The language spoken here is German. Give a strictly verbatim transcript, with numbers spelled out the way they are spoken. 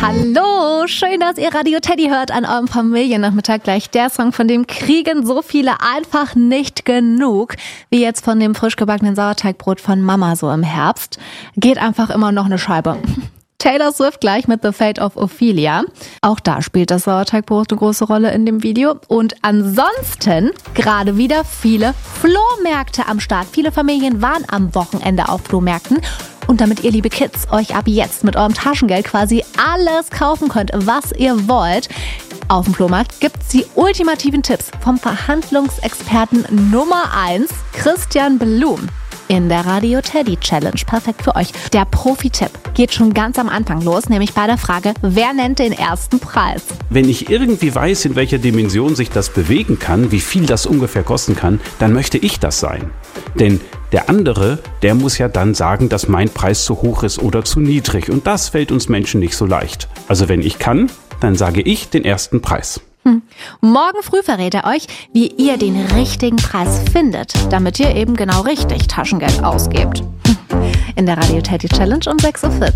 Hallo, schön, dass ihr Radio Teddy hört an eurem Familiennachmittag. Gleich der Song, von dem kriegen so viele einfach nicht genug, wie jetzt von dem frisch gebackenen Sauerteigbrot von Mama so im Herbst. Geht einfach immer noch eine Scheibe. Taylor Swift gleich mit The Fate of Ophelia. Auch da spielt das Sauerteigbrot eine große Rolle in dem Video. Und ansonsten gerade wieder viele Flohmärkte am Start. Viele Familien waren am Wochenende auf Flohmärkten. Und damit ihr, liebe Kids, euch ab jetzt mit eurem Taschengeld quasi alles kaufen könnt, was ihr wollt, auf dem Flohmarkt gibt's die ultimativen Tipps vom Verhandlungsexperten Nummer eins, Christian Blum. In der Radio Teddy Challenge. Perfekt für euch. Der Profi-Tipp geht schon ganz am Anfang los, nämlich bei der Frage, wer nennt den ersten Preis? Wenn ich irgendwie weiß, in welcher Dimension sich das bewegen kann, wie viel das ungefähr kosten kann, dann möchte ich das sein. Denn der andere, der muss ja dann sagen, dass mein Preis zu hoch ist oder zu niedrig. Und das fällt uns Menschen nicht so leicht. Also wenn ich kann, dann sage ich den ersten Preis. Hm. Morgen früh verrät er euch, wie ihr den richtigen Preis findet, damit ihr eben genau richtig Taschengeld ausgebt. In der Radio Teddy Challenge um sechs Uhr vierzig.